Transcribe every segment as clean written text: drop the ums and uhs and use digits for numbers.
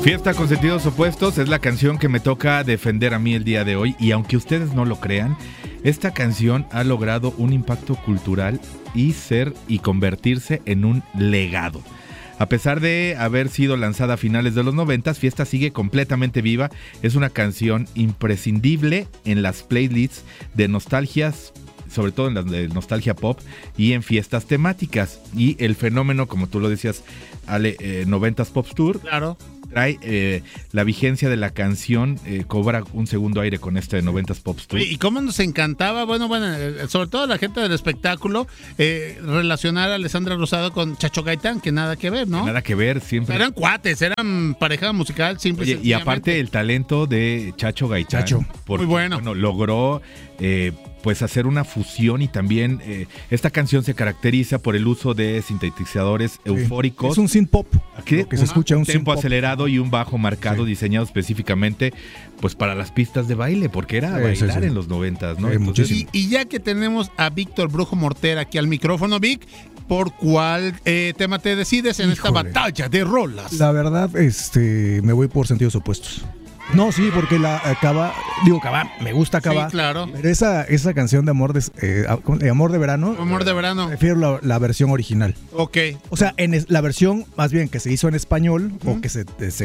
Fiesta con sentidos opuestos es la canción que me toca defender a mí el día de hoy, y aunque ustedes no lo crean, esta canción ha logrado un impacto cultural y convertirse en un legado. A pesar de haber sido lanzada a finales de los 90, Fiesta sigue completamente viva. Es una canción imprescindible en las playlists de nostalgias, sobre todo en las de nostalgia pop y en fiestas temáticas. Y el fenómeno, como tú lo decías, Ale, 90s Pop Tour, claro, trae la vigencia de la canción, cobra un segundo aire con este de 90s Pop Tour. Y cómo nos encantaba, bueno, sobre todo la gente del espectáculo, relacionar a Alessandra Rosado con Chacho Gaitán, que nada que ver, ¿no? Nada que ver, siempre. Eran cuates, eran pareja musical, simple. Oye, y aparte el talento de Chacho Gaitán. Muy bueno. Logró pues hacer una fusión, y también esta canción se caracteriza por el uso de sintetizadores eufóricos. Es un synth pop, que se escucha un tempo synth acelerado y un bajo marcado, diseñado específicamente pues para las pistas de baile, porque era bailar en los 90s, ¿no? Entonces, y ya que tenemos a Víctor Brujo Mortera aquí al micrófono, Vic, ¿por cuál tema te decides en esta batalla de rolas? La verdad, me voy por sentidos opuestos. No, sí, porque me gusta Cabá. Sí, claro. Pero esa canción de Amor de Verano. Amor de Verano. Prefiero la versión original. Ok. O sea, la versión más bien que se hizo en español, o que se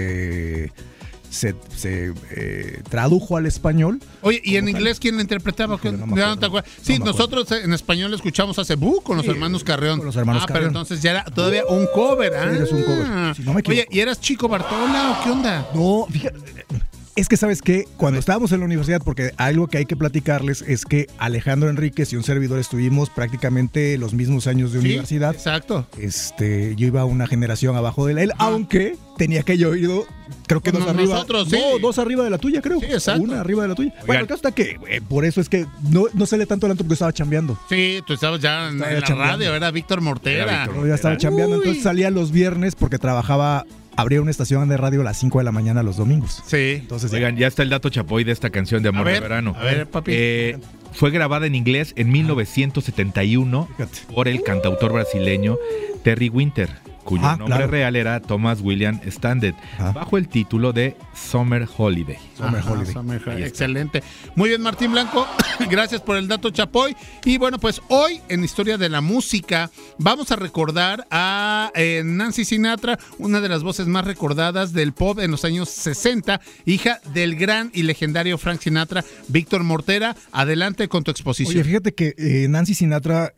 tradujo al español. Oye, ¿y en inglés quién la interpretaba? Sí, nosotros en español escuchamos hace con los hermanos Carreón. Con los hermanos Carreón. Pero entonces ya era todavía un cover. Eres un cover. Si no me equivoco. Oye, ¿y eras Chico Bartola o qué onda? No, fíjate. Es que, ¿sabes qué? Cuando estábamos en la universidad, porque algo que hay que platicarles es que Alejandro Enríquez y un servidor estuvimos prácticamente los mismos años de universidad. Exacto. Yo iba una generación abajo de él, aunque tenía que yo ido, creo que dos arriba. Nosotros, sí. No, dos arriba de la tuya, creo. Sí, exacto. Una arriba de la tuya. Bueno, el caso está que por eso es que no sale tanto adelanto, porque estaba chambeando. Sí, tú estabas ya en la radio, era Víctor Mortera. Yo ya estaba chambeando, entonces salía los viernes porque abría una estación de radio a las 5 de la mañana los domingos. Sí. Entonces, oigan, ya está el dato chapoy de esta canción de Amor de Verano. A ver, papi. Fue grabada en inglés en 1971 por el cantautor brasileño Terry Winter, cuyo nombre real era Thomas William Standet, bajo el título de Summer Holiday. Excelente. Muy bien, Martín Blanco, gracias por el dato chapoy. Y bueno, pues hoy en Historia de la Música vamos a recordar a Nancy Sinatra, una de las voces más recordadas del pop en los años 60, hija del gran y legendario Frank Sinatra. Víctor Mortera, adelante con tu exposición. Oye, fíjate que Nancy Sinatra,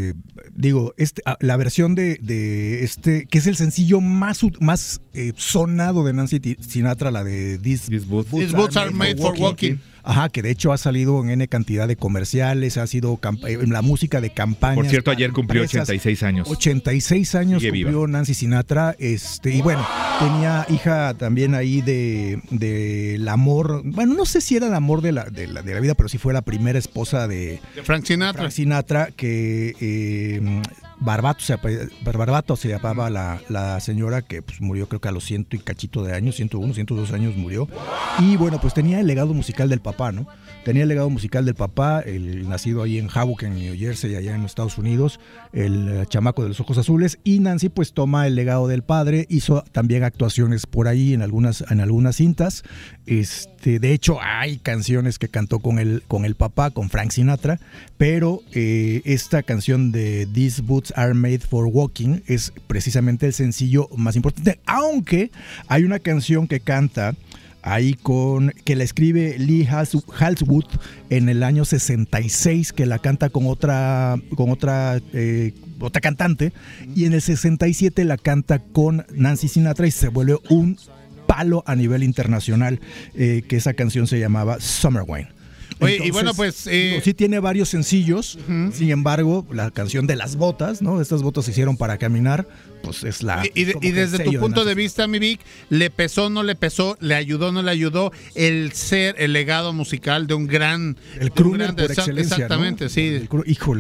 la versión de que es el sencillo más sonado de Nancy Sinatra, la de These Boots Are Made for Walking. Ajá, que de hecho ha salido en N cantidad de comerciales, ha sido en la música de campaña. Por cierto, ayer cumplió 86 años. 86 años cumplió Nancy Sinatra, y bueno, tenía hija también ahí del amor, bueno, no sé si era el amor de la vida, pero sí fue la primera esposa de Frank Sinatra. Frank Sinatra, que Barbato se llamaba la señora, que pues murió creo que a los 100 y cachito de años, 101, 102 años murió. Y bueno, pues tenía el legado musical del papá, ¿no? Tenía el legado musical del papá, el nacido ahí en Hoboken, New Jersey, allá en los Estados Unidos, el chamaco de los ojos azules. Y Nancy pues toma el legado del padre, hizo también actuaciones por ahí en algunas cintas. De hecho, hay canciones que cantó con el papá, con Frank Sinatra, pero esta canción de These Boots Are Made for Walking es precisamente el sencillo más importante, aunque hay una canción que canta ahí que la escribe Lee Halswood en el año 66, que la canta con otra cantante, y en el 67 la canta con Nancy Sinatra y se vuelve un palo a nivel internacional, que esa canción se llamaba Summer Wine. Oye, entonces, y bueno, pues sí tiene varios sencillos. Sin embargo, la canción de las botas, ¿no? Estas botas se hicieron para caminar, pues es la... Y desde tu punto de vista, mi Vic, ¿le pesó, no le pesó, le ayudó, no le ayudó el legado musical de un gran... El crooner por excelencia, exactamente, ¿no? sí. Híjole,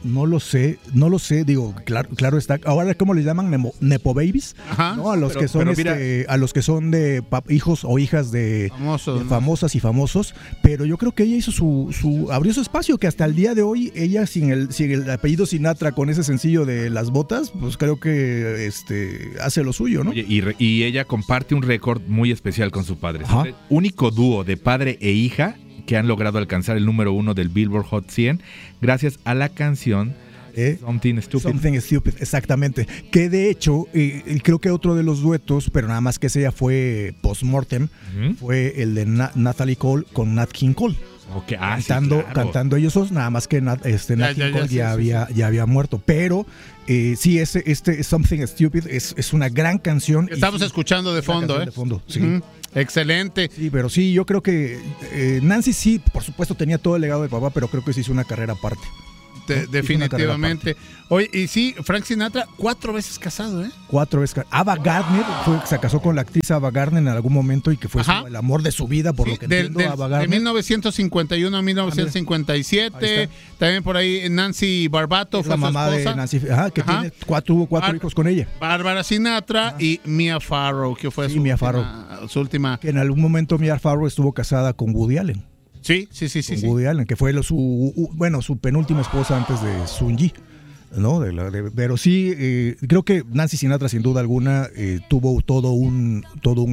No lo sé, digo, claro está. Ahora, ¿cómo le llaman? Nepo babies, ¿no? A los que son a los que son de hijos o hijas de famosas y famosos, pero yo creo que ella hizo abrió su espacio, que hasta el día de hoy ella sin el apellido Sinatra, con ese sencillo de Las Botas, pues creo que hace lo suyo, ¿no? Oye, y ella comparte un récord muy especial con su padre. Es el único dúo de padre e hija que han logrado alcanzar el número 1 del Billboard Hot 100 gracias a la canción Something Stupid. Exactamente. Que de hecho, creo que otro de los duetos, pero nada más que ese ya fue post-mortem, fue el de Natalie Cole con Nat King Cole. Okay. Cantando ellos dos, nada más que Nat King Cole ya había muerto. Pero sí, este Something Stupid es una gran canción. Estamos escuchando de fondo, de fondo, sí. Excelente. Sí, pero sí, yo creo que Nancy sí, por supuesto, tenía todo el legado de papá, pero creo que se hizo una carrera aparte. Definitivamente. Oye, y sí, Frank Sinatra, 4 veces casado, 4 veces. Ava Gardner se casó con la actriz Ava Gardner en algún momento y que fue el amor de su vida, por lo que entiendo, Ava Gardner. De 1951 a 1957. También por ahí Nancy Barbato fue la mamá su esposa. de Nancy, tuvo 4 hijos con ella. Bárbara Sinatra y Mia Farrow, que fue su última. Que en algún momento Mia Farrow estuvo casada con Woody Allen. Sí. Woody Allen, que fue su penúltima esposa antes de Sun Yi, ¿no? Pero sí, creo que Nancy Sinatra, sin duda alguna, tuvo todo un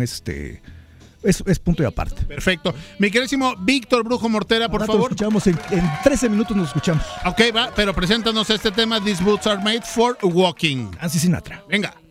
es punto y aparte. Perfecto. Mi queridísimo Víctor Brujo Mortera, por favor. Lo escuchamos en 13 minutos, nos escuchamos. Ok, va, pero preséntanos este tema, These Boots Are Made for Walking. Nancy Sinatra. Venga.